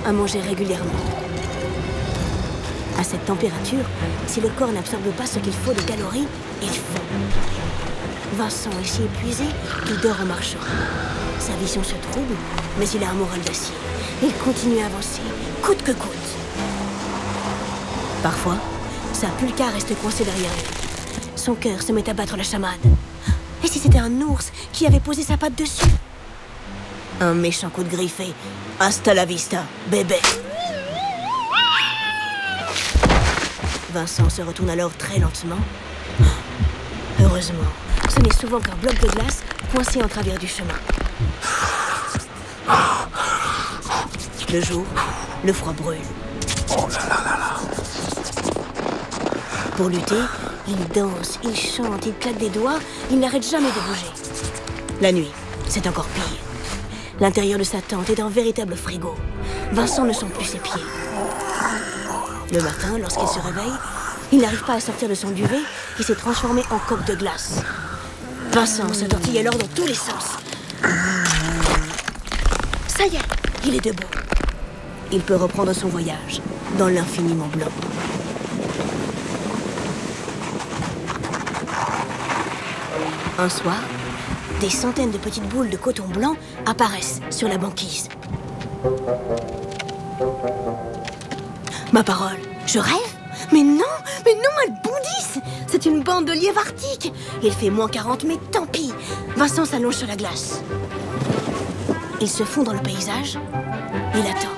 à manger régulièrement. À cette température, si le corps n'absorbe pas ce qu'il faut de calories, il fond. Vincent est si épuisé qu'il dort en marchant. Sa vision se trouble, mais il a un moral d'acier. Il continue à avancer, coûte que coûte. Parfois, sa pulka reste coincée derrière lui. Son cœur se met à battre la chamade. Et si c'était un ours qui avait posé sa patte dessus? Un méchant coup de griffe et hasta la vista, bébé. Vincent se retourne alors très lentement. Heureusement, ce n'est souvent qu'un bloc de glace coincé en travers du chemin. Le jour, le froid brûle. Oh là là là là. Pour lutter, il danse, il chante, il claque des doigts, il n'arrête jamais de bouger. La nuit, c'est encore pire. L'intérieur de sa tente est un véritable frigo. Vincent ne sent plus ses pieds. Le matin, lorsqu'il se réveille, il n'arrive pas à sortir de son duvet qui s'est transformé en coque de glace. Vincent se tortille alors dans tous les sens. Ça y est, il est debout. Il peut reprendre son voyage dans l'infiniment blanc. Un soir, des centaines de petites boules de coton blanc apparaissent sur la banquise. Ma parole, je rêve? Mais non, elles bondissent! C'est une bande de lièvres arctiques! Il fait moins 40, mais tant pis! Vincent s'allonge sur la glace. Il se fond dans le paysage. Il attend.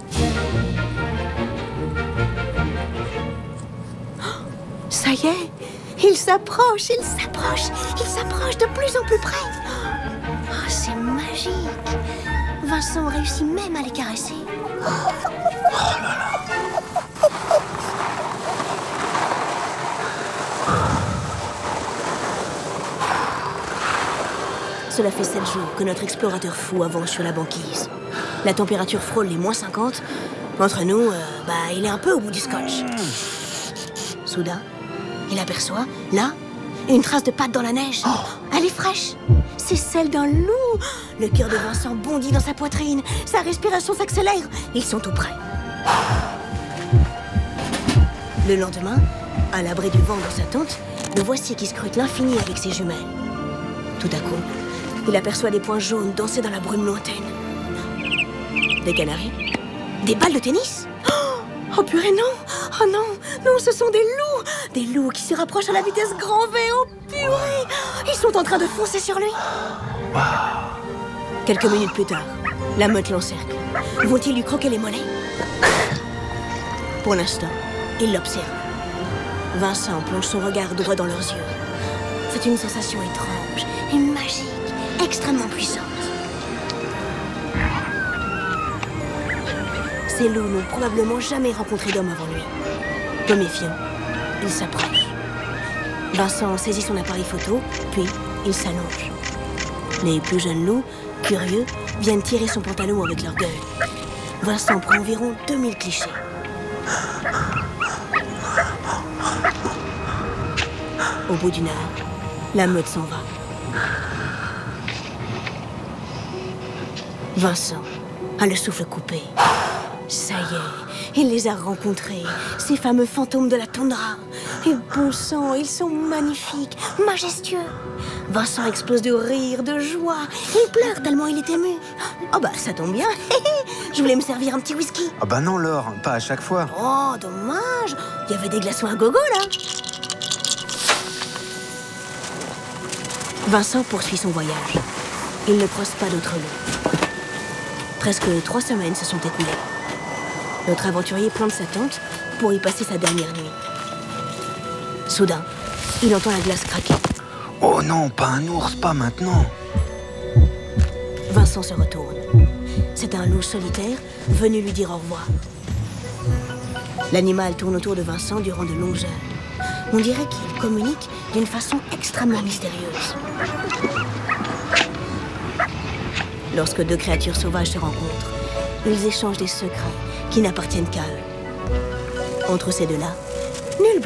Oh, ça y est! Il s'approche de plus en plus près. Oh, c'est magique. Vincent réussit même à les caresser. Oh là là. Cela fait 7 jours que notre explorateur fou avance sur la banquise. La température frôle les moins 50. Entre nous, il est un peu au bout du scotch. Soudain, il aperçoit, là, une trace de patte dans la neige. Oh, elle est fraîche. C'est celle d'un loup. Le cœur de Vincent bondit dans sa poitrine. Sa respiration s'accélère. Ils sont tout près. Le lendemain, à l'abri du vent dans sa tente, le voici qui scrute l'infini avec ses jumelles. Tout à coup, il aperçoit des points jaunes danser dans la brume lointaine. Des canaris? Des balles de tennis? Oh purée, non! Oh non, ce sont des loups! Des loups qui se rapprochent à la vitesse grand V. Oh purée! Ils sont en train de foncer sur lui. Wow. Quelques minutes plus tard, la meute l'encercle. Vont-ils lui croquer les mollets? Pour l'instant, il l'observe. Vincent plonge son regard droit dans leurs yeux. C'est une sensation étrange et magique, extrêmement puissante. Ces loups n'ont probablement jamais rencontré d'homme avant lui. Peu méfiant, il s'approche. Vincent saisit son appareil photo, puis il s'allonge. Les plus jeunes loups, curieux, viennent tirer son pantalon avec leur gueule. Vincent prend environ 2000 clichés. Au bout d'une heure, la meute s'en va. Vincent a le souffle coupé. Ça y est, il les a rencontrés, ces fameux fantômes de la toundra. Et bon sang, ils sont magnifiques, majestueux. Vincent explose de rire, de joie. Il pleure tellement il est ému. Oh ça tombe bien. Je voulais me servir un petit whisky. Ah bah non, Laure, pas à chaque fois. Oh, dommage. Il y avait des glaçons à gogo, là. Vincent poursuit son voyage. Il ne croise pas d'autres loups. Presque 3 semaines se sont écoulées. Notre aventurier plante sa tente pour y passer sa dernière nuit. Soudain, il entend la glace craquer. Oh non, pas un ours, pas maintenant. Vincent se retourne. C'est un loup solitaire venu lui dire au revoir. L'animal tourne autour de Vincent durant de longues heures. On dirait qu'il communique d'une façon extrêmement mystérieuse. Lorsque 2 créatures sauvages se rencontrent, ils échangent des secrets qui n'appartiennent qu'à eux. Entre ces deux-là, nul